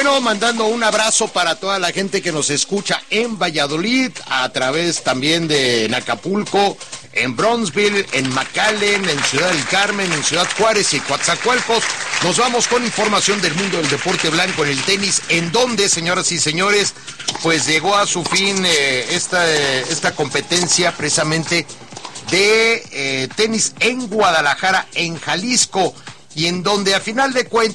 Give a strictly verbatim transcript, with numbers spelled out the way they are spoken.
bueno, mandando un abrazo para toda la gente que nos escucha en Valladolid, a través también de en Acapulco, en Bronzeville, en McAllen, en Ciudad del Carmen, en Ciudad Juárez y Coatzacoalcos. Nos vamos con información del mundo del deporte blanco en el tenis, en donde, señoras y señores, pues llegó a su fin eh, esta, eh, esta competencia precisamente de eh, tenis en Guadalajara, en Jalisco, y en donde a final de cuentas